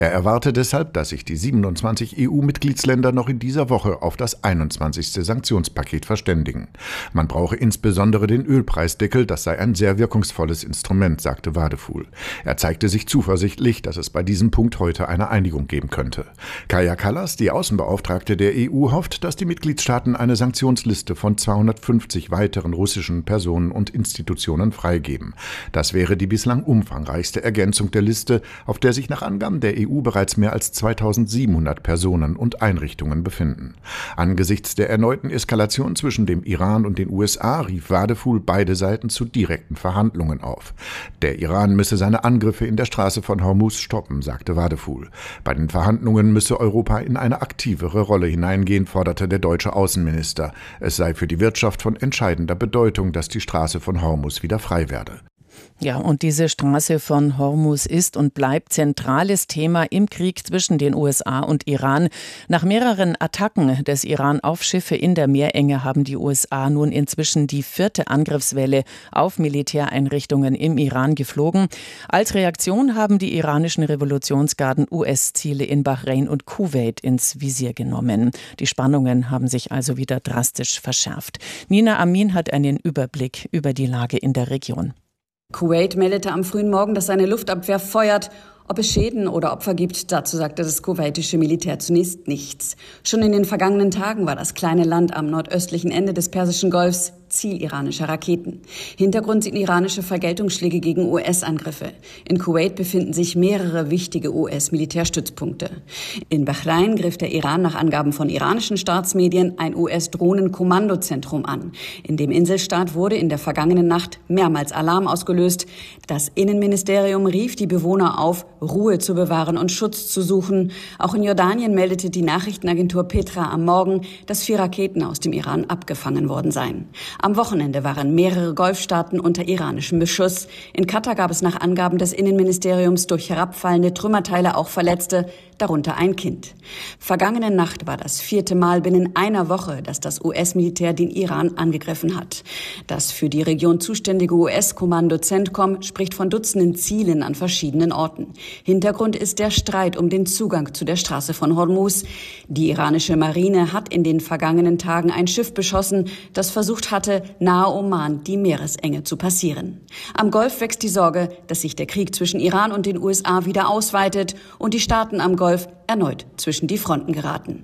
Er erwarte deshalb, dass sich die 27 EU-Mitgliedsländer noch in dieser Woche auf das 21. Sanktionspaket verständigen. Man brauche insbesondere den Ölpreisdeckel, das sei ein sehr wirkungsvolles Instrument, sagte Wadefuhl. Er zeigte sich zuversichtlich, dass es bei diesem Punkt heute eine Einigung geben könnte. Kaja Kallas, die Außenbeauftragte der EU, hofft, dass die Mitgliedstaaten eine Sanktionsliste von 250 weiteren russischen Personen und Institutionen freigeben. Das wäre die bislang umfangreichste Ergänzung der Liste, auf der sich nach Angaben der EU bereits mehr als 2700 Personen und Einrichtungen befinden. Angesichts der erneuten Eskalation zwischen dem Iran und den USA rief Wadefuhl beide Seiten zu direkten Verhandlungen auf. Der Iran müsse seine Angriffe in der Straße von Hormuz stoppen, sagte Wadefuhl. Bei den Verhandlungen müsse Europa in eine aktivere Rolle hineingehen, forderte der deutsche Außenminister. Es sei für die Wirtschaft von entscheidender Bedeutung, dass die Straße von Hormuz wieder frei werde. Ja, und diese Straße von Hormuz ist und bleibt zentrales Thema im Krieg zwischen den USA und Iran. Nach mehreren Attacken des Iran auf Schiffe in der Meerenge haben die USA nun inzwischen die 4. Angriffswelle auf Militäreinrichtungen im Iran geflogen. Als Reaktion haben die iranischen Revolutionsgarden US-Ziele in Bahrain und Kuwait ins Visier genommen. Die Spannungen haben sich also wieder drastisch verschärft. Nina Amin hat einen Überblick über die Lage in der Region. Kuwait meldete am frühen Morgen, dass seine Luftabwehr feuert. Ob es Schäden oder Opfer gibt, dazu sagte das kuwaitische Militär zunächst nichts. Schon in den vergangenen Tagen war das kleine Land am nordöstlichen Ende des Persischen Golfs Ziel iranischer Raketen. Hintergrund sind iranische Vergeltungsschläge gegen US-Angriffe. In Kuwait befinden sich mehrere wichtige US-Militärstützpunkte. In Bahrain griff der Iran nach Angaben von iranischen Staatsmedien ein US-Drohnenkommandozentrum an. In dem Inselstaat wurde in der vergangenen Nacht mehrmals Alarm ausgelöst. Das Innenministerium rief die Bewohner auf, Ruhe zu bewahren und Schutz zu suchen. Auch in Jordanien meldete die Nachrichtenagentur Petra am Morgen, dass 4 Raketen aus dem Iran abgefangen worden seien. Am Wochenende waren mehrere Golfstaaten unter iranischem Beschuss. In Katar gab es nach Angaben des Innenministeriums durch herabfallende Trümmerteile auch Verletzte, darunter ein Kind. Vergangene Nacht war das 4. Mal binnen einer Woche, dass das US-Militär den Iran angegriffen hat. Das für die Region zuständige US-Kommando CENTCOM spricht von Dutzenden Zielen an verschiedenen Orten. Hintergrund ist der Streit um den Zugang zu der Straße von Hormuz. Die iranische Marine hat in den vergangenen Tagen ein Schiff beschossen, das versucht hatte, nahe Oman die Meeresenge zu passieren. Am Golf wächst die Sorge, dass sich der Krieg zwischen Iran und den USA wieder ausweitet und die Staaten am Golf erneut zwischen die Fronten geraten.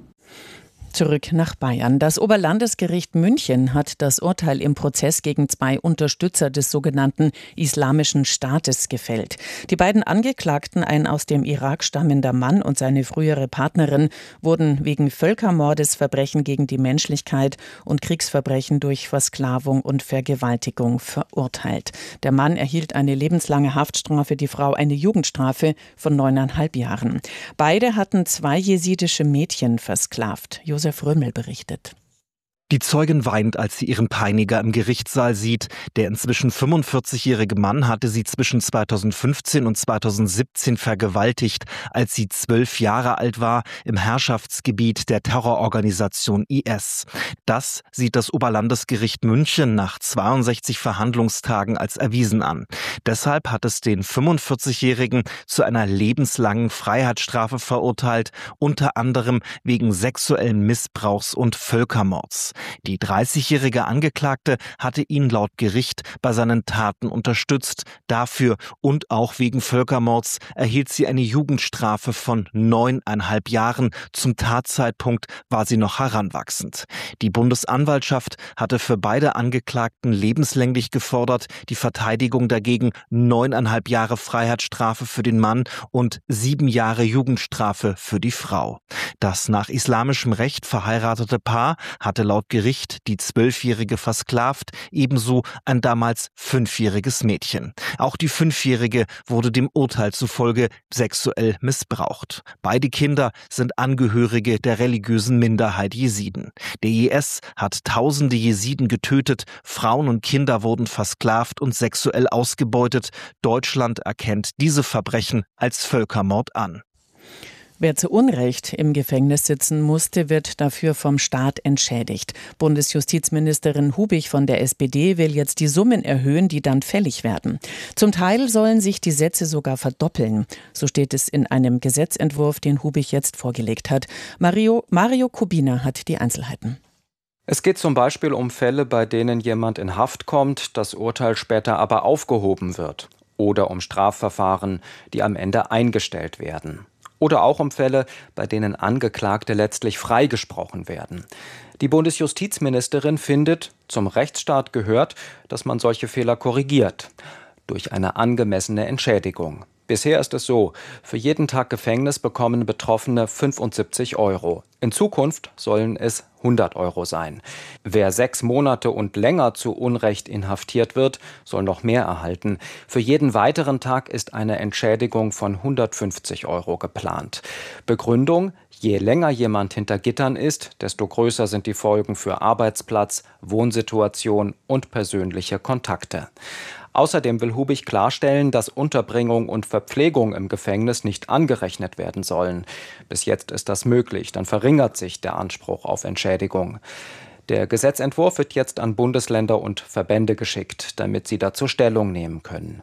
Zurück nach Bayern. Das Oberlandesgericht München hat das Urteil im Prozess gegen 2 Unterstützer des sogenannten Islamischen Staates gefällt. Die beiden Angeklagten, ein aus dem Irak stammender Mann und seine frühere Partnerin, wurden wegen Völkermordes, Verbrechen gegen die Menschlichkeit und Kriegsverbrechen durch Versklavung und Vergewaltigung verurteilt. Der Mann erhielt eine lebenslange Haftstrafe, die Frau eine Jugendstrafe von 9,5 Jahren. Beide hatten 2 jesidische Mädchen versklavt. Josef Römmel berichtet. Die Zeugin weint, als sie ihren Peiniger im Gerichtssaal sieht. Der inzwischen 45-jährige Mann hatte sie zwischen 2015 und 2017 vergewaltigt, als sie 12 Jahre alt war, im Herrschaftsgebiet der Terrororganisation IS. Das sieht das Oberlandesgericht München nach 62 Verhandlungstagen als erwiesen an. Deshalb hat es den 45-Jährigen zu einer lebenslangen Freiheitsstrafe verurteilt, unter anderem wegen sexuellen Missbrauchs und Völkermords. Die 30-jährige Angeklagte hatte ihn laut Gericht bei seinen Taten unterstützt. Dafür und auch wegen Völkermords erhielt sie eine Jugendstrafe von 9,5 Jahren. Zum Tatzeitpunkt war sie noch heranwachsend. Die Bundesanwaltschaft hatte für beide Angeklagten lebenslänglich gefordert, die Verteidigung dagegen 9,5 Jahre Freiheitsstrafe für den Mann und 7 Jahre Jugendstrafe für die Frau. Das nach islamischem Recht verheiratete Paar hatte laut Gericht die 12-Jährige versklavt, ebenso ein damals 5-jähriges Mädchen. Auch die 5-Jährige wurde dem Urteil zufolge sexuell missbraucht. Beide Kinder sind Angehörige der religiösen Minderheit Jesiden. Der IS hat tausende Jesiden getötet, Frauen und Kinder wurden versklavt und sexuell ausgebeutet. Deutschland erkennt diese Verbrechen als Völkermord an. Wer zu Unrecht im Gefängnis sitzen musste, wird dafür vom Staat entschädigt. Bundesjustizministerin Hubich von der SPD will jetzt die Summen erhöhen, die dann fällig werden. Zum Teil sollen sich die Sätze sogar verdoppeln. So steht es in einem Gesetzentwurf, den Hubich jetzt vorgelegt hat. Mario Kubina hat die Einzelheiten. Es geht zum Beispiel um Fälle, bei denen jemand in Haft kommt, das Urteil später aber aufgehoben wird. Oder um Strafverfahren, die am Ende eingestellt werden. Oder auch um Fälle, bei denen Angeklagte letztlich freigesprochen werden. Die Bundesjustizministerin findet, zum Rechtsstaat gehört, dass man solche Fehler korrigiert. Durch eine angemessene Entschädigung. Bisher ist es so, für jeden Tag Gefängnis bekommen Betroffene 75 €. In Zukunft sollen es 100 € sein. Wer 6 Monate und länger zu Unrecht inhaftiert wird, soll noch mehr erhalten. Für jeden weiteren Tag ist eine Entschädigung von 150 € geplant. Begründung: Je länger jemand hinter Gittern ist, desto größer sind die Folgen für Arbeitsplatz, Wohnsituation und persönliche Kontakte. Außerdem will Hubich klarstellen, dass Unterbringung und Verpflegung im Gefängnis nicht angerechnet werden sollen. Bis jetzt ist das möglich, dann verringert sich der Anspruch auf Entschädigung. Der Gesetzentwurf wird jetzt an Bundesländer und Verbände geschickt, damit sie dazu Stellung nehmen können.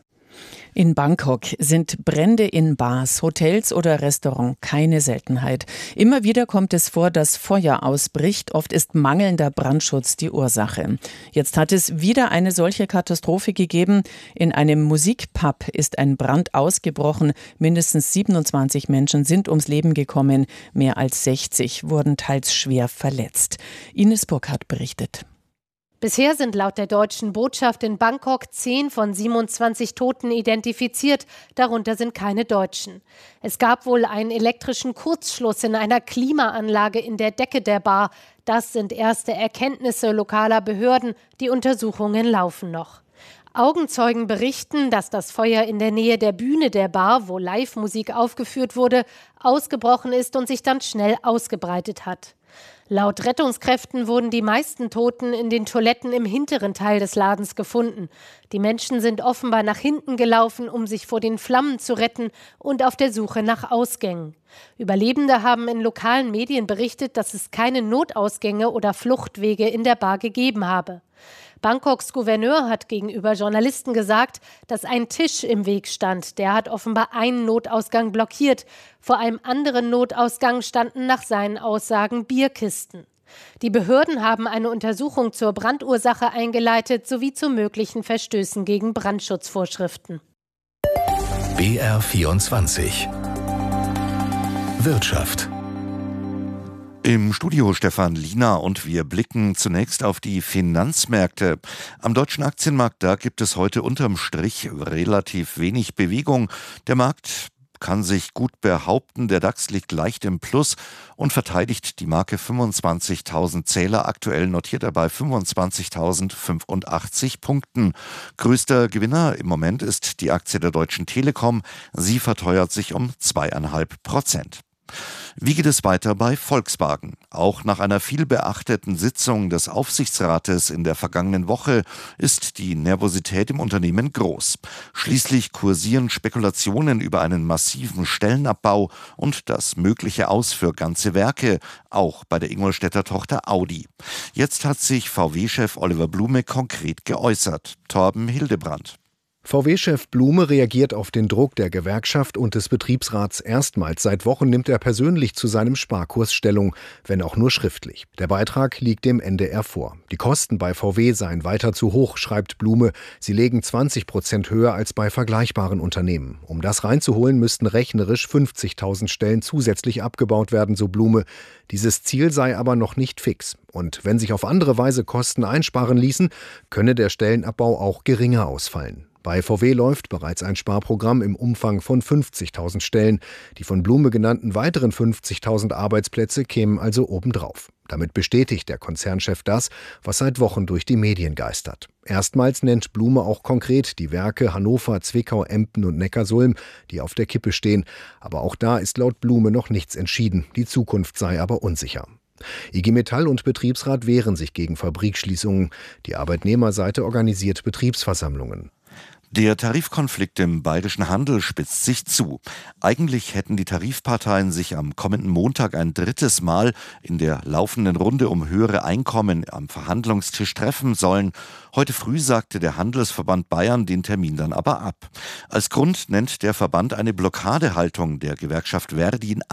In Bangkok sind Brände in Bars, Hotels oder Restaurants keine Seltenheit. Immer wieder kommt es vor, dass Feuer ausbricht. Oft ist mangelnder Brandschutz die Ursache. Jetzt hat es wieder eine solche Katastrophe gegeben. In einem Musikpub ist ein Brand ausgebrochen. Mindestens 27 Menschen sind ums Leben gekommen. Mehr als 60 wurden teils schwer verletzt. Ines Burkhardt berichtet. Bisher sind laut der deutschen Botschaft in Bangkok 10 von 27 Toten identifiziert, darunter sind keine Deutschen. Es gab wohl einen elektrischen Kurzschluss in einer Klimaanlage in der Decke der Bar. Das sind erste Erkenntnisse lokaler Behörden, die Untersuchungen laufen noch. Augenzeugen berichten, dass das Feuer in der Nähe der Bühne der Bar, wo Live-Musik aufgeführt wurde, ausgebrochen ist und sich dann schnell ausgebreitet hat. Laut Rettungskräften wurden die meisten Toten in den Toiletten im hinteren Teil des Ladens gefunden. Die Menschen sind offenbar nach hinten gelaufen, um sich vor den Flammen zu retten und auf der Suche nach Ausgängen. Überlebende haben in lokalen Medien berichtet, dass es keine Notausgänge oder Fluchtwege in der Bar gegeben habe. Bangkoks Gouverneur hat gegenüber Journalisten gesagt, dass ein Tisch im Weg stand. Der hat offenbar einen Notausgang blockiert. Vor einem anderen Notausgang standen nach seinen Aussagen Bierkisten. Die Behörden haben eine Untersuchung zur Brandursache eingeleitet sowie zu möglichen Verstößen gegen Brandschutzvorschriften. BR24 Wirtschaft. Im Studio Stefan Liener und wir blicken zunächst auf die Finanzmärkte. Am deutschen Aktienmarkt, da gibt es heute unterm Strich relativ wenig Bewegung. Der Markt kann sich gut behaupten, der DAX liegt leicht im Plus und verteidigt die Marke 25.000 Zähler. Aktuell notiert er bei 25.085 Punkten. Größter Gewinner im Moment ist die Aktie der Deutschen Telekom. Sie verteuert sich um 2,5%. Wie geht es weiter bei Volkswagen? Auch nach einer vielbeachteten Sitzung des Aufsichtsrates in der vergangenen Woche ist die Nervosität im Unternehmen groß. Schließlich kursieren Spekulationen über einen massiven Stellenabbau und das mögliche Aus für ganze Werke, auch bei der Ingolstädter Tochter Audi. Jetzt hat sich VW-Chef Oliver Blume konkret geäußert. Torben Hildebrand. VW-Chef Blume reagiert auf den Druck der Gewerkschaft und des Betriebsrats. Erstmals seit Wochen nimmt er persönlich zu seinem Sparkurs Stellung, wenn auch nur schriftlich. Der Beitrag liegt dem NDR vor. Die Kosten bei VW seien weiter zu hoch, schreibt Blume. Sie legen 20% höher als bei vergleichbaren Unternehmen. Um das reinzuholen, müssten rechnerisch 50.000 Stellen zusätzlich abgebaut werden, so Blume. Dieses Ziel sei aber noch nicht fix. Und wenn sich auf andere Weise Kosten einsparen ließen, könne der Stellenabbau auch geringer ausfallen. Bei VW läuft bereits ein Sparprogramm im Umfang von 50.000 Stellen. Die von Blume genannten weiteren 50.000 Arbeitsplätze kämen also obendrauf. Damit bestätigt der Konzernchef das, was seit Wochen durch die Medien geistert. Erstmals nennt Blume auch konkret die Werke Hannover, Zwickau, Emden und Neckarsulm, die auf der Kippe stehen. Aber auch da ist laut Blume noch nichts entschieden. Die Zukunft sei aber unsicher. IG Metall und Betriebsrat wehren sich gegen Fabrikschließungen. Die Arbeitnehmerseite organisiert Betriebsversammlungen. Der Tarifkonflikt im bayerischen Handel spitzt sich zu. Eigentlich hätten die Tarifparteien sich am kommenden Montag ein drittes Mal in der laufenden Runde um höhere Einkommen am Verhandlungstisch treffen sollen. Heute früh sagte der Handelsverband Bayern den Termin dann aber ab. Als Grund nennt der Verband eine Blockadehaltung der Gewerkschaft Verdi in